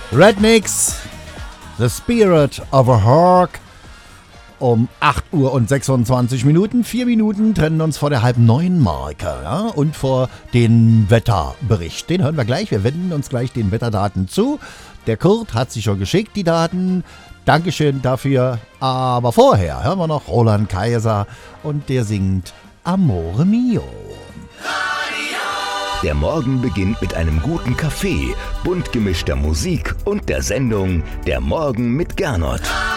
Rednecks, The Spirit of a Hawk. Um 8 Uhr und 26 Minuten. 4 Minuten trennen uns vor der halb 9 Marke, ja? Und vor dem Wetterbericht. Den hören wir gleich. Wir wenden uns gleich den Wetterdaten zu. Der Kurt hat sich schon geschickt, die Daten. Dankeschön dafür. Aber vorher hören wir noch Roland Kaiser und der singt Amore Mio. Der Morgen beginnt mit einem guten Kaffee, bunt gemischter Musik und der Sendung Der Morgen mit Gernot.